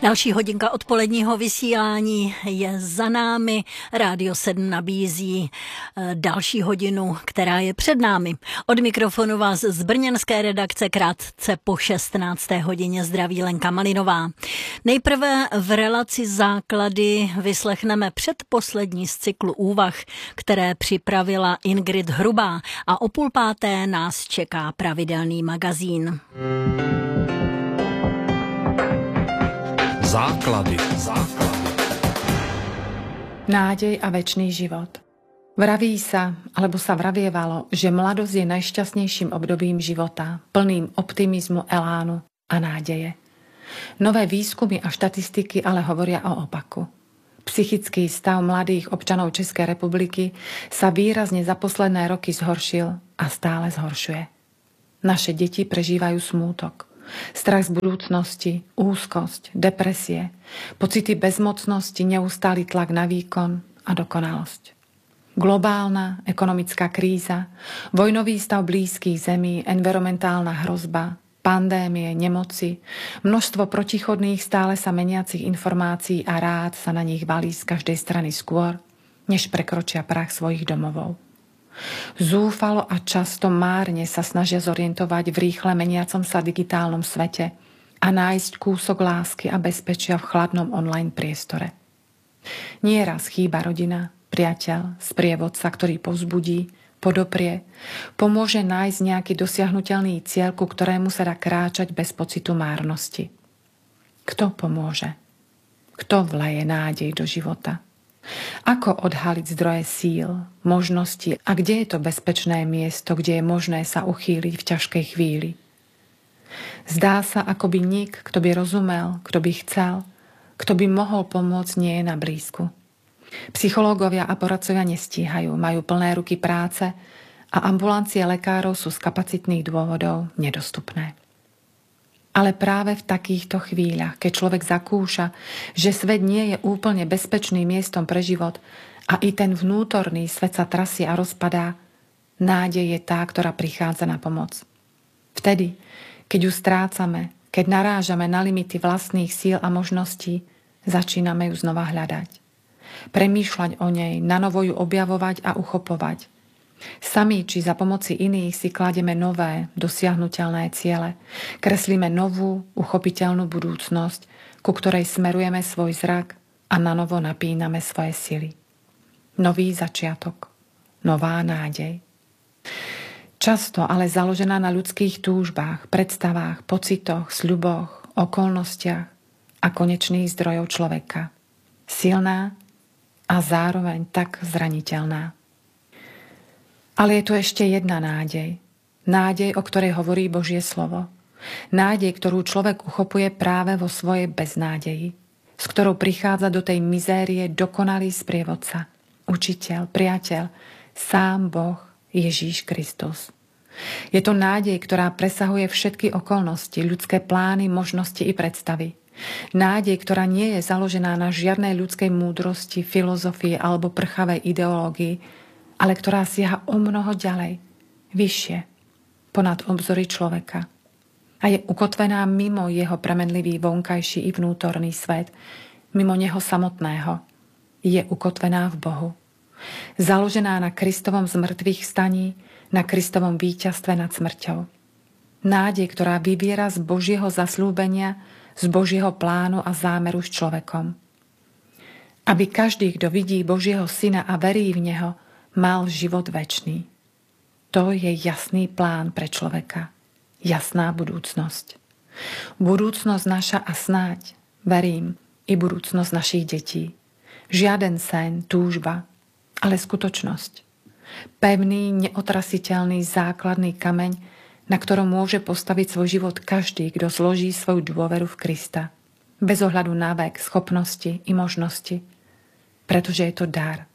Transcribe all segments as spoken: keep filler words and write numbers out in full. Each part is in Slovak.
Další hodinka odpoledního vysílání je za námi. Rádio sedm nabízí další hodinu, která je před námi. Od mikrofonu vás z brněnské redakce krátce po šestnácté hodině zdraví Lenka Malinová. Nejprve v relaci Základy vyslechneme předposlední z cyklu úvah, které připravila Ingrid Hrubá, a o půl páté nás čeká pravidelný magazín. Základy. Základy. Nádej a večný život. Vraví sa, alebo sa vravievalo, že mladosť je najšťastnejším obdobím života, plným optimizmu, elánu a nádeje. Nové výskumy a štatistiky ale hovoria o opaku. Psychický stav mladých občanov Českej republiky sa výrazne za posledné roky zhoršil a stále zhoršuje. Naše deti prežívajú smútok, strach z budúcnosti, úzkosť, depresie, pocity bezmocnosti, neustály tlak na výkon a dokonalosť. Globálna ekonomická kríza, vojnový stav blízkych zemí, environmentálna hrozba, pandémie, nemoci, množstvo protichodných stále sa meniacich informácií a rád sa na nich valí z každej strany skôr, než prekročia prah svojich domovov. Zúfalo a často márne sa snažia zorientovať v rýchle meniacom sa digitálnom svete a nájsť kúsok lásky a bezpečia v chladnom online priestore. Nieraz chýba rodina, priateľ, sprievodca, ktorý povzbudí, podoprie, pomôže nájsť nejaký dosiahnuteľný cieľ, ku ktorému sa dá kráčať bez pocitu márnosti. Kto pomôže? Kto vleje nádej do života? Ako odhaliť zdroje síl, možnosti a kde je to bezpečné miesto, kde je možné sa uchýliť v ťažkej chvíli? Zdá sa, ako by nik, kto by rozumel, kto by chcel, kto by mohol pomôcť, nie je na blízku. Psychológovia a poradcovia nestíhajú, majú plné ruky práce a ambulancie lekárov sú z kapacitných dôvodov nedostupné. Ale práve v takýchto chvíľach, keď človek zakúša, že svet nie je úplne bezpečným miestom pre život a i ten vnútorný svet sa trasie a rozpadá, nádej je tá, ktorá prichádza na pomoc. Vtedy, keď ju strácame, keď narážame na limity vlastných síl a možností, začíname ju znova hľadať. Premýšľať o nej, nanovo ju objavovať a uchopovať. Sami či za pomoci iných si kladieme nové, dosiahnuteľné ciele, kreslíme novú, uchopiteľnú budúcnosť, ku ktorej smerujeme svoj zrak a nanovo napíname svoje sily. Nový začiatok, nová nádej. Často ale založená na ľudských túžbách, predstavách, pocitoch, sľuboch, okolnostiach a konečných zdrojov človeka. Silná a zároveň tak zraniteľná. Ale je tu ešte jedna nádej. Nádej, o ktorej hovorí Božie slovo. Nádej, ktorú človek uchopuje práve vo svojej beznádeji, s ktorou prichádza do tej mizérie dokonalý sprievodca, učiteľ, priateľ, sám Boh Ježíš Kristus. Je to nádej, ktorá presahuje všetky okolnosti, ľudské plány, možnosti i predstavy. Nádej, ktorá nie je založená na žiadnej ľudskej múdrosti, filozofii alebo prchavej ideológii, ale ktorá siaha o mnoho ďalej, vyššie, ponad obzory človeka. A je ukotvená mimo jeho premenlivý vonkajší i vnútorný svet, mimo neho samotného. Je ukotvená v Bohu. Založená na Kristovom zmrtvých staní, na Kristovom víťazstve nad smrťou. Nádej, ktorá vyviera z Božieho zasľúbenia, z Božieho plánu a zámeru s človekom. Aby každý, kto vidí Božieho syna a verí v neho, mal život večný. To je jasný plán pre človeka. Jasná budúcnosť. Budúcnosť naša a snáď, verím, i budúcnosť našich detí. Žiaden sen, túžba, ale skutočnosť. Pevný, neotrasiteľný základný kameň, na ktorom môže postaviť svoj život každý, kto zloží svoju dôveru v Krista. Bez ohľadu na vek, schopnosti i možnosti. Pretože je to dar.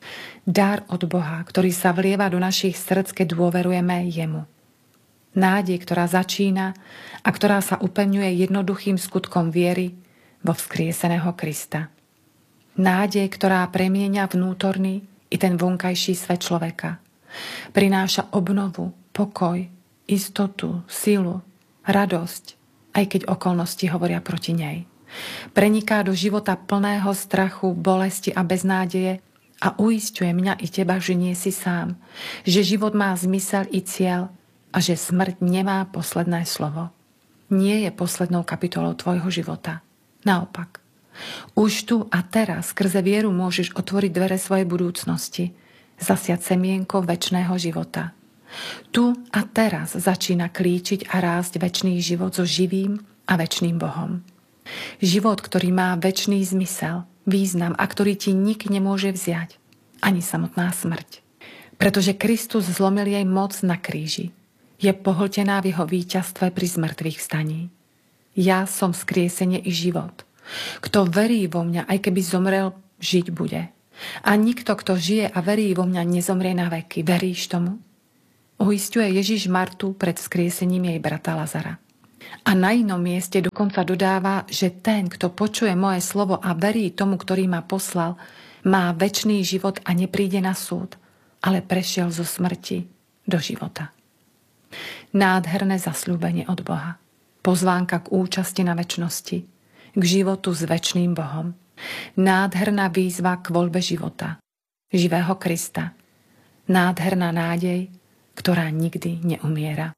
Dar od Boha, ktorý sa vlieva do našich srdc, keď dôverujeme jemu. Nádej, ktorá začína a ktorá sa upevňuje jednoduchým skutkom viery vo vzkrieseného Krista. Nádej, ktorá premieňa vnútorný i ten vonkajší svet človeka. Prináša obnovu, pokoj, istotu, silu, radosť, aj keď okolnosti hovoria proti nej. Preniká do života plného strachu, bolesti a beznádeje a uisťuje mňa i teba, že nie si sám, že život má zmysel i cieľ a že smrť nemá posledné slovo. Nie je poslednou kapitolou tvojho života. Naopak. Už tu a teraz skrze vieru môžeš otvoriť dvere svojej budúcnosti, zasiať semienko večného života. Tu a teraz začína klíčiť a rásť večný život so živým a večným Bohom. Život, ktorý má večný zmysel, význam a ktorý ti nik nemôže vziať, ani samotná smrť. Pretože Kristus zlomil jej moc na kríži. Je pohltená v jeho víťazstve pri zmrtvých vstaní. Ja som vzkriesenie i život. Kto verí vo mňa, aj keby zomrel, žiť bude. A nikto, kto žije a verí vo mňa, nezomrie na veky. Veríš tomu? Uisťuje Ježiš Martu pred vzkriesením jej brata Lazara. A na inom mieste dokonca dodáva, že ten, kto počuje moje slovo a verí tomu, ktorý ma poslal, má večný život a nepríde na súd, ale prešiel zo smrti do života. Nádherné zasľúbenie od Boha. Pozvánka k účasti na večnosti, k životu s večným Bohom. Nádherná výzva k voľbe života, živého Krista. Nádherná nádej, ktorá nikdy neumiera.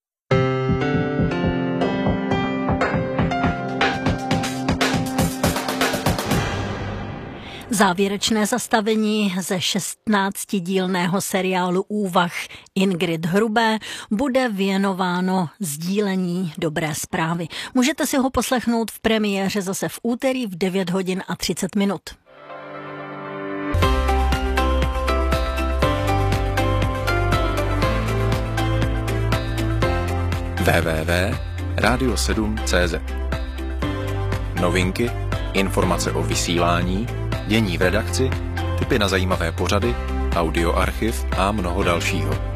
Závěrečné zastavení ze šestnáctidílného seriálu Úvah Ingrid Hrubé bude věnováno sdílení dobré zprávy. Můžete si ho poslechnout v premiéře zase v úterý v devět hodin a třicet minut. w w w tečka radio sedm tečka cé zet Novinky, informace o vysílání, dění v redakci, tipy na zajímavé pořady, audioarchiv a mnoho dalšího.